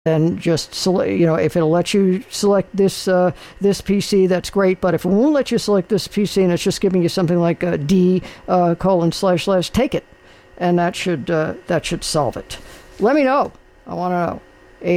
then just select, if it'll let you select this PC, that's great. But if it won't let you select this PC and it's just giving you something like a D : / take it, and that should solve it. Let me know. I want to know.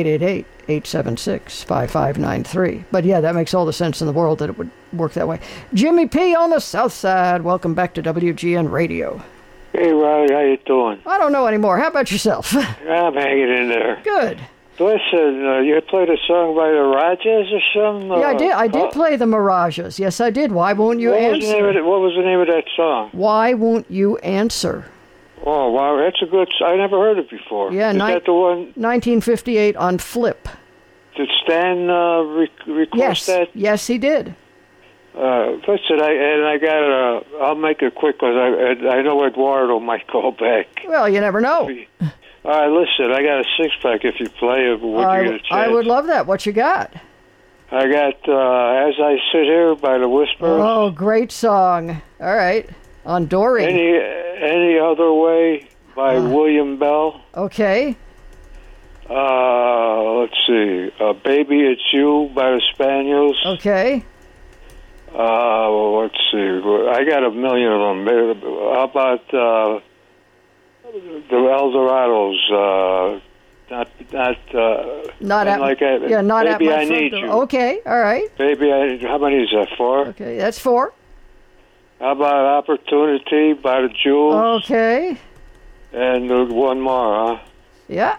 888-876-5593. But yeah, that makes all the sense in the world that it would work that way. Jimmy P on the South Side. Welcome back to WGN Radio. Hey, Riley, how you doing? I don't know anymore. How about yourself? I'm hanging in there. Good. Listen, you played a song by the Rajas or something? Yeah, I did play the Mirages. Yes, I did. Why won't you answer? What was the name of that song? Why Won't You Answer? Oh, wow, that's a good... I never heard it before. Yeah, Is that the one... 1958 on Flip. Did Stan request that? Yes, he did. Listen, I'll make it quick because I know Eduardo might call back. Well, you never know. All right, listen, I got a six-pack if you play it. Would you get a chance? I would love that. What you got? I got As I Sit Here by the Whispers. Oh, great song. All right. On Doreen. Any Other Way by William Bell. Okay. Let's see. Baby It's You by the Spaniels. Okay. Let's see. I got a million of them. How about the Eldorados? Not at Baby, I Need You. Okay, all right. Baby, how many is that? 4? Okay, that's 4. How about Opportunity by the Jewels? Okay. And one more, huh? Yeah.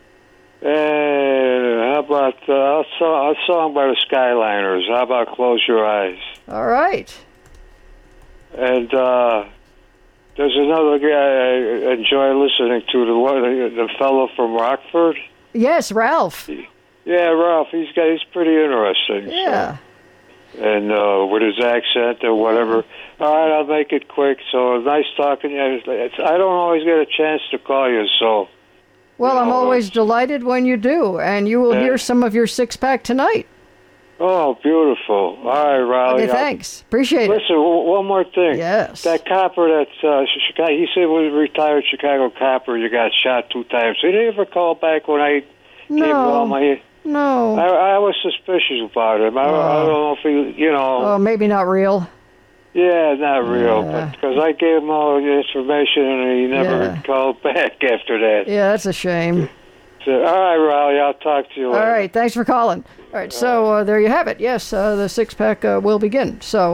And how about a song by the Skyliners? How about Close Your Eyes? All right. And there's another guy I enjoy listening to, the fellow from Rockford. Yes, Ralph. Yeah, Ralph. He's pretty interesting. Yeah. So. And with his accent or whatever. All right, I'll make it quick. So nice talking to you. I don't always get a chance to call you, so... Well, I'm always delighted when you do, and you will hear some of your six-pack tonight. Oh, beautiful. All right, Riley. Okay, thanks. Appreciate it. Listen, one more thing. Yes. That copper Chicago, he said was a retired Chicago copper, you got shot 2 times. Did he ever call back when I gave him all my... No. I was suspicious about him. I don't know if he, Oh, maybe not real. Yeah, not real, but because I gave him all the information and he never called back after that. Yeah, that's a shame. So, all right, Riley, I'll talk to you later. All right, thanks for calling. All right, so there you have it. Yes, the six-pack will begin. So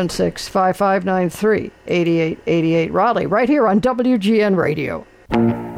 888-876-5593, 8888 Raleigh, right here on WGN Radio.